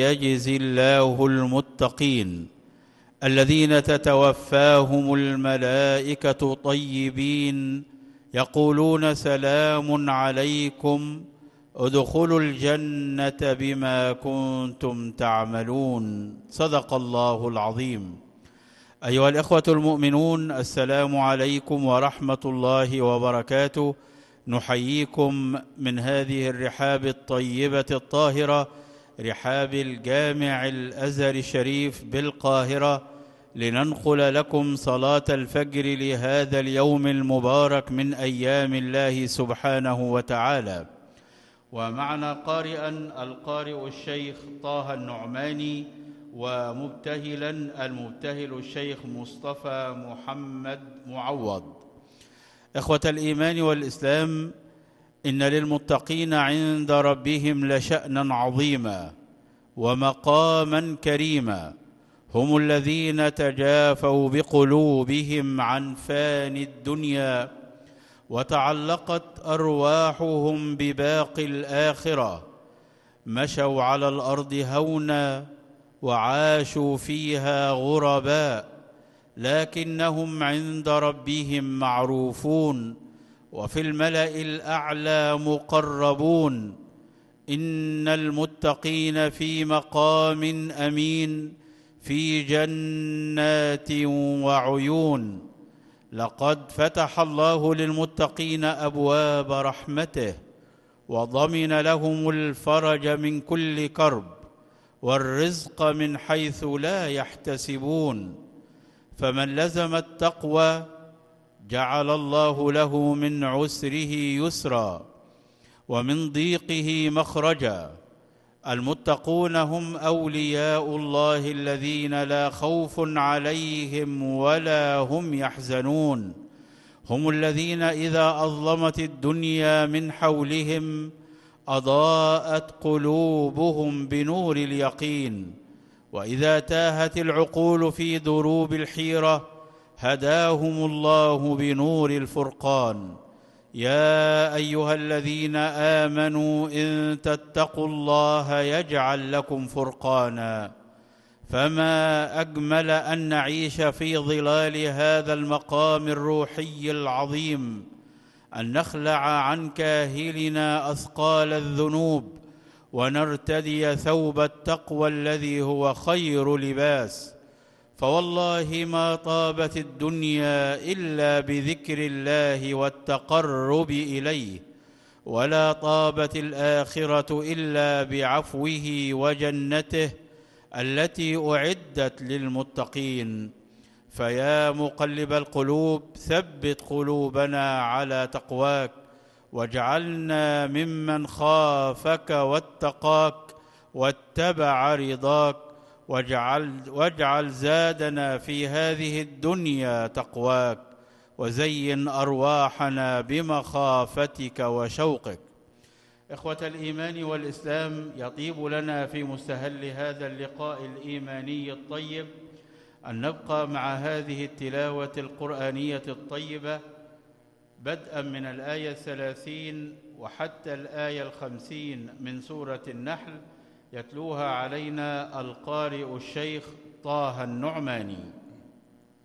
يجزي الله المتقين الذين تتوفاهم الملائكة طيبين يقولون سلام عليكم ادخلوا الجنة بما كنتم تعملون. صدق الله العظيم. أيها الإخوة المؤمنون، السلام عليكم ورحمة الله وبركاته. نحييكم من هذه الرحاب الطيبة الطاهرة، رحاب الجامع الأزهر الشريف بالقاهرة، لننقل لكم صلاة الفجر لهذا اليوم المبارك من أيام الله سبحانه وتعالى. ومعنا قارئا القارئ الشيخ طه النعماني، ومبتهلا المبتهل الشيخ مصطفى محمد معوض. إخوة الإيمان والإسلام، إن للمتقين عند ربهم لشأنا عظيما ومقاما كريما، هم الذين تجافوا بقلوبهم عن فاني الدنيا وتعلقت أرواحهم بباقي الآخرة، مشوا على الأرض هونا وعاشوا فيها غرباء، لكنهم عند ربهم معروفون وفي الملأ الأعلى مقربون. إن المتقين في مقام أمين في جنات وعيون. لقد فتح الله للمتقين أبواب رحمته وضمن لهم الفرج من كل كرب والرزق من حيث لا يحتسبون. فمن لزم التقوى جعل الله له من عسره يسرا ومن ضيقه مخرجا. المتقون هم أولياء الله الذين لا خوف عليهم ولا هم يحزنون. هم الذين إذا أظلمت الدنيا من حولهم أضاءت قلوبهم بنور اليقين، وإذا تاهت العقول في دروب الحيرة هداهم الله بنور الفرقان. يا أيها الذين آمنوا إن تتقوا الله يجعل لكم فرقانا. فما أجمل أن نعيش في ظلال هذا المقام الروحي العظيم، أن نخلع عن كاهلنا أثقال الذنوب ونرتدي ثوب التقوى الذي هو خير لباس. فوالله ما طابت الدنيا إلا بذكر الله والتقرب إليه، ولا طابت الآخرة إلا بعفوه وجنته التي أعدت للمتقين. فيا مقلب القلوب ثبت قلوبنا على تقواك، واجعلنا ممن خافك واتقاك واتبع رضاك، واجعل زادنا في هذه الدنيا تقواك، وزين أرواحنا بمخافتك وشوقك. إخوة الإيمان والإسلام، يطيب لنا في مستهل هذا اللقاء الإيماني الطيب أن نبقى مع هذه التلاوة القرآنية الطيبة، بدءا من الآية 30 وحتى الآية 50 من سورة النحل، يتلوها علينا القارئ الشيخ طه النعماني.